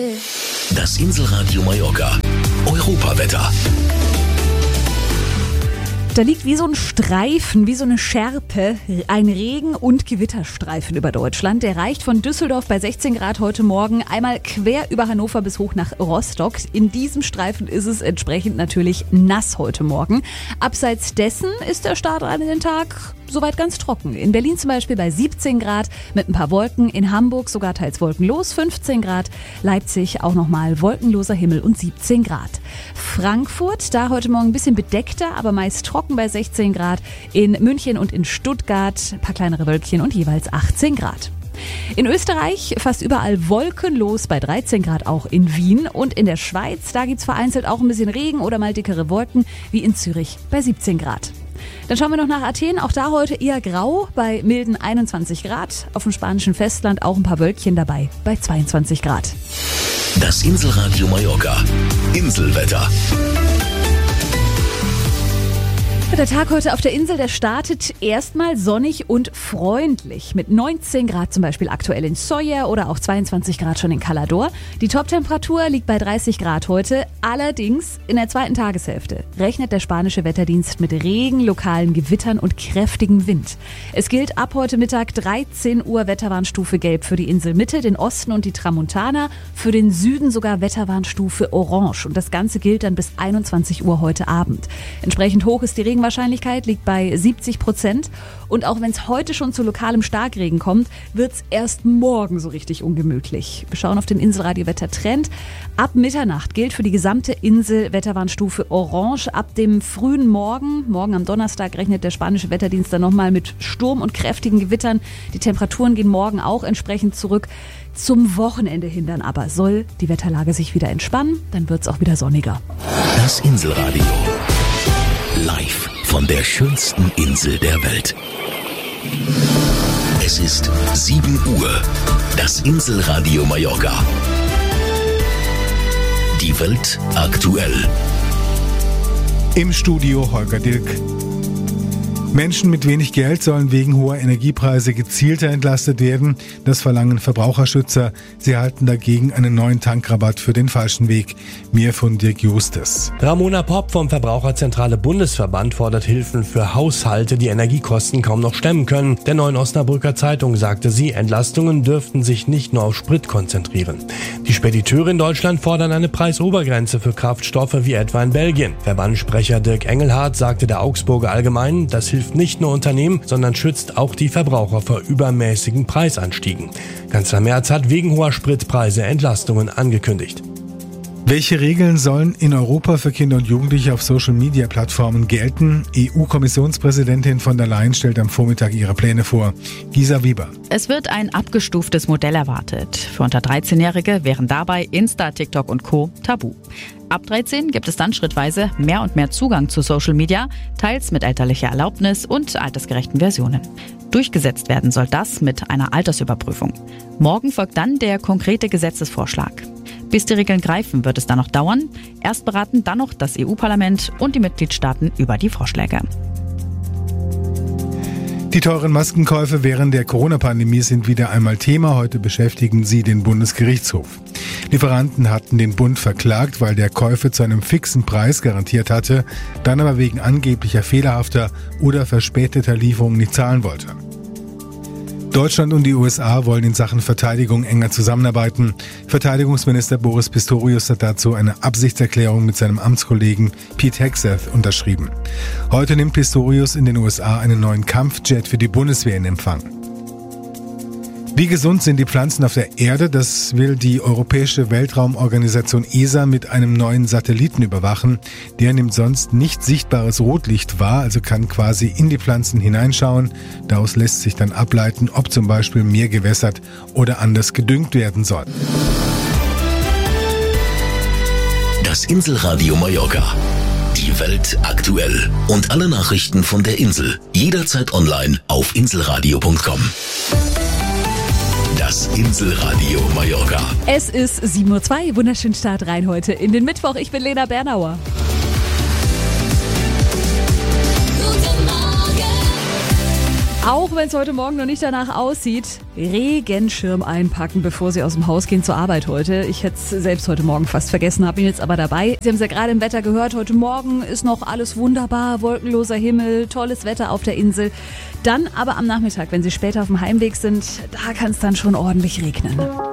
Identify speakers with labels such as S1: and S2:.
S1: Das Inselradio Mallorca. Europawetter.
S2: Da liegt wie so ein Streifen, wie so eine Schärpe, ein Regen- und Gewitterstreifen über Deutschland. Der reicht von Düsseldorf bei 16 Grad heute Morgen einmal quer über Hannover bis hoch nach Rostock. In diesem Streifen ist es entsprechend natürlich nass heute Morgen. Abseits dessen ist der Start an den Tag soweit ganz trocken. In Berlin zum Beispiel bei 17 Grad mit ein paar Wolken. In Hamburg sogar teils wolkenlos, 15 Grad. Leipzig auch nochmal wolkenloser Himmel und 17 Grad. Frankfurt, da heute Morgen ein bisschen bedeckter, aber meist trocken bei 16 Grad. In München und in Stuttgart ein paar kleinere Wölkchen und jeweils 18 Grad. In Österreich fast überall wolkenlos bei 13 Grad, auch in Wien. Und in der Schweiz, da gibt's vereinzelt auch ein bisschen Regen oder mal dickere Wolken, wie in Zürich bei 17 Grad. Dann schauen wir noch nach Athen. Auch da heute eher grau bei milden 21 Grad. Auf dem spanischen Festland auch ein paar Wölkchen dabei bei 22 Grad.
S1: Das Inselradio Mallorca. Inselwetter.
S2: Der Tag heute auf der Insel, der startet erstmal sonnig und freundlich. Mit 19 Grad zum Beispiel aktuell in Sóller oder auch 22 Grad schon in Calador. Die Toptemperatur liegt bei 30 Grad heute. Allerdings in der zweiten Tageshälfte rechnet der spanische Wetterdienst mit Regen, lokalen Gewittern und kräftigem Wind. Es gilt ab heute Mittag 13 Uhr Wetterwarnstufe Gelb für die Inselmitte, den Osten und die Tramontana. Für den Süden sogar Wetterwarnstufe Orange. Und das Ganze gilt dann bis 21 Uhr heute Abend. Entsprechend hoch ist die Regenwahrscheinlichkeit, liegt bei 70%. Und auch wenn es heute schon zu lokalem Starkregen kommt, wird es erst morgen so richtig ungemütlich. Wir schauen auf den Inselradio-Wettertrend. Ab Mitternacht gilt für die gesamte Insel Wetterwarnstufe Orange. Ab dem frühen morgen am Donnerstag, rechnet der spanische Wetterdienst dann nochmal mit Sturm und kräftigen Gewittern. Die Temperaturen gehen morgen auch entsprechend zurück. Zum Wochenende hin dann aber soll die Wetterlage sich wieder entspannen. Dann wird es auch wieder sonniger.
S1: Das Inselradio. Live von der schönsten Insel der Welt. Es ist 7 Uhr. Das Inselradio Mallorca. Die Welt aktuell.
S3: Im Studio Holger Dilk. Menschen mit wenig Geld sollen wegen hoher Energiepreise gezielter entlastet werden. Das verlangen Verbraucherschützer. Sie halten dagegen einen neuen Tankrabatt für den falschen Weg. Mehr von Dirk Justes.
S4: Ramona Popp vom Verbraucherzentrale Bundesverband fordert Hilfen für Haushalte, die Energiekosten kaum noch stemmen können. Der Neuen Osnabrücker Zeitung sagte sie, Entlastungen dürften sich nicht nur auf Sprit konzentrieren. Die Spediteure in Deutschland fordern eine Preisobergrenze für Kraftstoffe wie etwa in Belgien. Verbandssprecher Dirk Engelhardt sagte der Augsburger Allgemeinen, das hilft nicht nur Unternehmen, sondern schützt auch die Verbraucher vor übermäßigen Preisanstiegen. Kanzler Merz hat wegen hoher Spritpreise Entlastungen angekündigt.
S3: Welche Regeln sollen in Europa für Kinder und Jugendliche auf Social-Media-Plattformen gelten? EU-Kommissionspräsidentin von der Leyen stellt am Vormittag ihre Pläne vor. Gisa Weber.
S5: Es wird ein abgestuftes Modell erwartet. Für unter 13-Jährige wären dabei Insta, TikTok und Co. tabu. Ab 13 gibt es dann schrittweise mehr und mehr Zugang zu Social Media, teils mit elterlicher Erlaubnis und altersgerechten Versionen. Durchgesetzt werden soll das mit einer Altersüberprüfung. Morgen folgt dann der konkrete Gesetzesvorschlag. Bis die Regeln greifen, wird es dann noch dauern. Erst beraten dann noch das EU-Parlament und die Mitgliedstaaten über die Vorschläge.
S3: Die teuren Maskenkäufe während der Corona-Pandemie sind wieder einmal Thema. Heute beschäftigen sie den Bundesgerichtshof. Lieferanten hatten den Bund verklagt, weil der Käufer zu einem fixen Preis garantiert hatte, dann aber wegen angeblicher fehlerhafter oder verspäteter Lieferungen nicht zahlen wollte. Deutschland und die USA wollen in Sachen Verteidigung enger zusammenarbeiten. Verteidigungsminister Boris Pistorius hat dazu eine Absichtserklärung mit seinem Amtskollegen Pete Hegseth unterschrieben. Heute nimmt Pistorius in den USA einen neuen Kampfjet für die Bundeswehr in Empfang. Wie gesund sind die Pflanzen auf der Erde? Das will die Europäische Weltraumorganisation ESA mit einem neuen Satelliten überwachen. Der nimmt sonst nicht sichtbares Rotlicht wahr, also kann quasi in die Pflanzen hineinschauen. Daraus lässt sich dann ableiten, ob zum Beispiel mehr gewässert oder anders gedüngt werden soll.
S1: Das Inselradio Mallorca. Die Welt aktuell. Und alle Nachrichten von der Insel. Jederzeit online auf inselradio.com. Das Inselradio Mallorca.
S2: Es ist 7:02 Uhr. Wunderschönen Start rein heute in den Mittwoch. Ich bin Lena Bernauer. Auch wenn es heute Morgen noch nicht danach aussieht, Regenschirm einpacken, bevor Sie aus dem Haus gehen zur Arbeit heute. Ich hätte es selbst heute Morgen fast vergessen, habe ihn jetzt aber dabei. Sie haben es ja gerade im Wetter gehört, heute Morgen ist noch alles wunderbar, wolkenloser Himmel, tolles Wetter auf der Insel. Dann aber am Nachmittag, wenn Sie später auf dem Heimweg sind, da kann es dann schon ordentlich regnen.